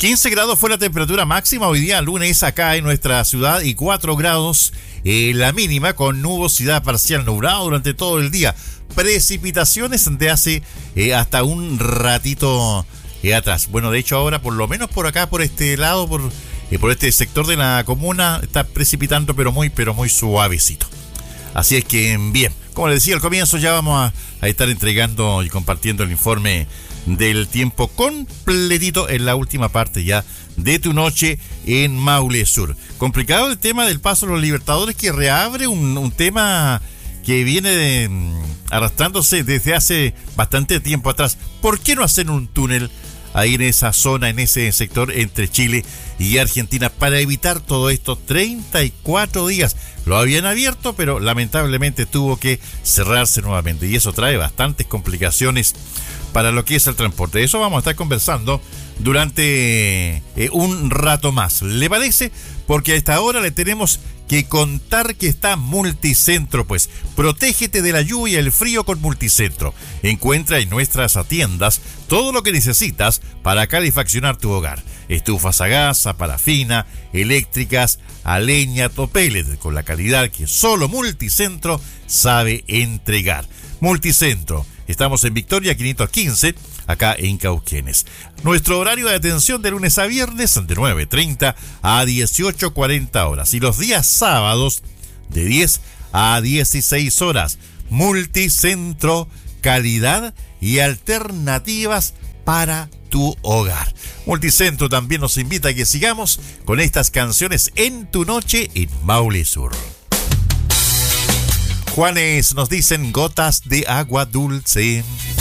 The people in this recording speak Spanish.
15 grados fue la temperatura máxima hoy día, lunes, acá en nuestra ciudad, y 4 grados la mínima, con nubosidad parcial, nublado durante todo el día. Precipitaciones de hace hasta un ratito atrás. Bueno, de hecho ahora, por lo menos por acá, por este lado, por este sector de la comuna, está precipitando, pero muy suavecito. Así es que, bien, como les decía al comienzo, ya vamos a estar entregando y compartiendo el informe del tiempo completito en la última parte ya de tu noche en Maule Sur. Complicado el tema del paso de los Libertadores, que reabre un tema que viene arrastrándose desde hace bastante tiempo atrás. ¿Por qué no hacer un túnel ahí en esa zona, en ese sector entre Chile y Argentina, para evitar todo esto? 34 días lo habían abierto, pero lamentablemente tuvo que cerrarse nuevamente, y eso trae bastantes complicaciones para lo que es el transporte. De eso vamos a estar conversando durante un rato más, ¿le parece? Porque a esta hora le tenemos que contar que está Multicentro, pues protégete de la lluvia y el frío con Multicentro. Encuentra en nuestras tiendas todo lo que necesitas para calefaccionar tu hogar: estufas a gas, a parafina, eléctricas, a leña, pellet, con la calidad que solo Multicentro sabe entregar. Multicentro, estamos en Victoria 515, acá en Cauquenes. Nuestro horario de atención de lunes a viernes de 9:30 a 18:40 horas, y los días sábados de 10 a 16 horas. Multicentro, calidad y alternativas para tu hogar. Multicentro también nos invita a que sigamos con estas canciones en tu noche en Maule Sur. Juanes nos dicen: gotas de agua dulce.